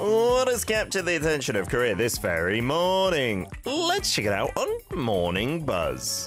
What has captured the attention of Korea this very morning? Let's check it out on Morning Buzz.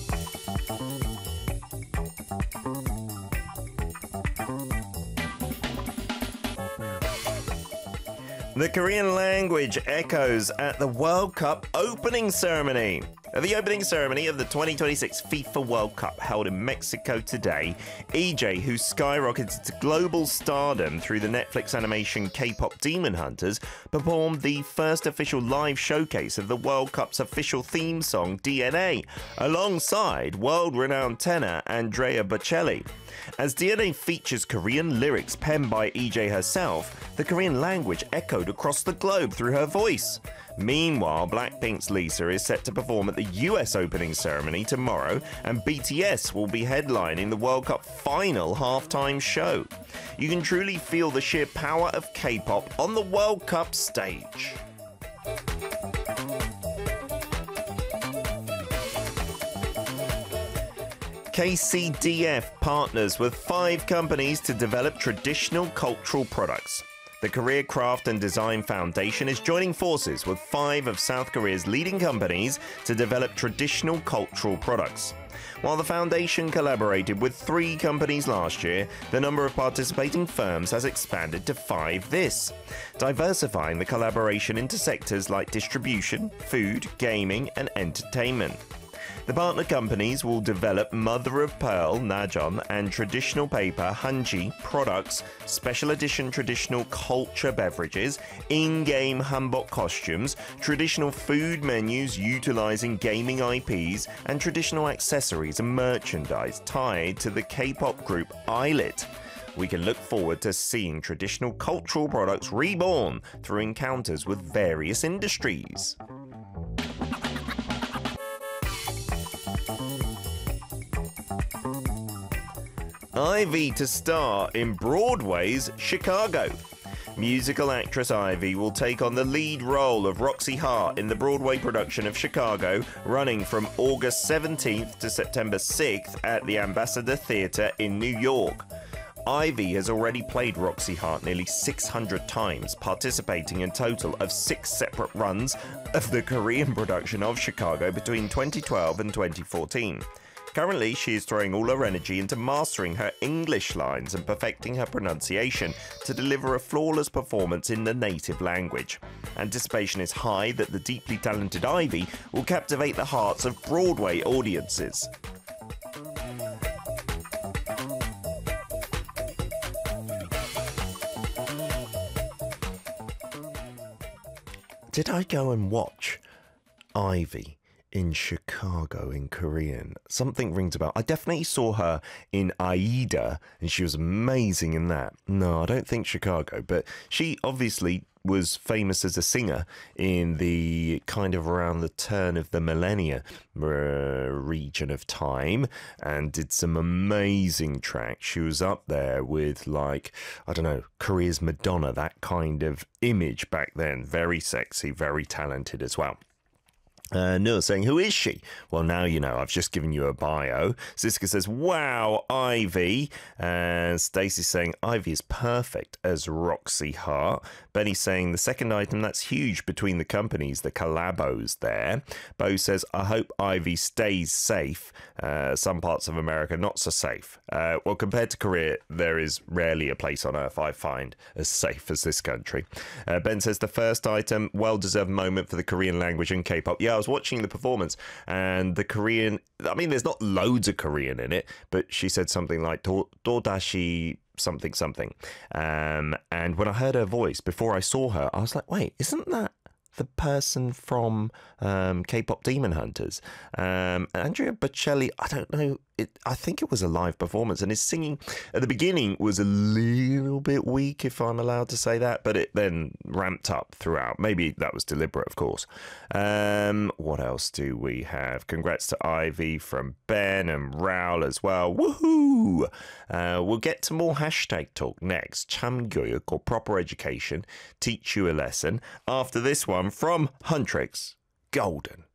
The Korean language echoes at the World Cup opening ceremony. At the opening ceremony of the 2026 FIFA World Cup held in Mexico today, EJ, who skyrocketed to global stardom through the Netflix animation K-pop Demon Hunters, performed the first official live showcase of the World Cup's official theme song DNA, alongside world-renowned tenor Andrea Bocelli. As DNA features Korean lyrics penned by EJ herself, the Korean language echoed across the globe through her voice. Meanwhile, Blackpink's Lisa is set to perform at the US opening ceremony tomorrow, and BTS will be headlining the World Cup final halftime show. You can truly feel the sheer power of K-pop on the World Cup stage. KCDF partners with 5 companies to develop traditional cultural products. The Korea Craft and Design Foundation is joining forces with 5 of South Korea's leading companies to develop traditional cultural products. While the foundation collaborated with 3 companies last year, the number of participating firms has expanded to 5 this, diversifying the collaboration into sectors like distribution, food, gaming, and entertainment. The partner companies will develop mother-of-pearl Najeon and traditional paper Hanji products, special edition traditional culture beverages, in-game hanbok costumes, traditional food menus utilizing gaming IPs, and traditional accessories and merchandise tied to the K-pop group ILIT. We can look forward to seeing traditional cultural products reborn through encounters with various industries. Ivy to star in Broadway's Chicago. Musical actress Ivy will take on the lead role of Roxy Hart in the Broadway production of Chicago, running from August 17th to September 6th at the Ambassador Theatre in New York. Ivy has already played Roxy Hart nearly 600 times, participating in a total of 6 separate runs of the Korean production of Chicago between 2012 and 2014. Currently, she is throwing all her energy into mastering her English lines and perfecting her pronunciation to deliver a flawless performance in the native language. Anticipation is high that the deeply talented Ivy will captivate the hearts of Broadway audiences. Did I go and watch Ivy in Chicago in Korean? Something rings a bell. I definitely saw her in Aida, and she was amazing in that. No, I don't think Chicago, but she obviously was famous as a singer in the kind of around the turn of the millennia region of time, and did some amazing tracks. She was up there with, like, I don't know, Korea's Madonna, that kind of image back then. Very sexy, very talented as well. Noor saying, who is she? Well, now you know. I've just given you a bio. Siska says, wow, Ivy. And Stacey saying, Ivy is perfect as Roxy Hart. Benny saying, the second item, that's huge between the companies, the collabos there. Bo says, I hope Ivy stays safe. Some parts of America, not so safe. Well, compared to Korea, there is rarely a place on earth I find as safe as this country. Ben says, the first item, well-deserved moment for the Korean language and K-pop. Yeah, I was watching the performance, and the Korean, I mean, there's not loads of Korean in it, but she said something like Dodashi something something. And when I heard her voice before I saw her, I was like, wait, isn't that the person from K-pop Demon Hunters? Andrea Bocelli, I don't know. I think it was a live performance, and his singing at the beginning was a little bit weak, if I'm allowed to say that, but it then ramped up throughout. Maybe that was deliberate, of course. What else do we have? Congrats to Ivy from Ben and Raul as well. Woohoo! We'll get to more hashtag talk next. 참교육, or proper education, teach you a lesson. After this one from Huntrix, Golden.